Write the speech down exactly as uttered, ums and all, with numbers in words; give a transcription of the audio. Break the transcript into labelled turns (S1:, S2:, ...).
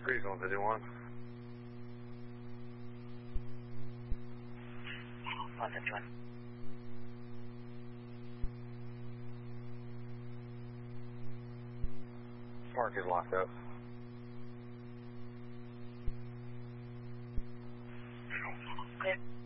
S1: Breeze one fifty-one.
S2: one fifty-one.
S1: Park is locked up.
S2: Clear.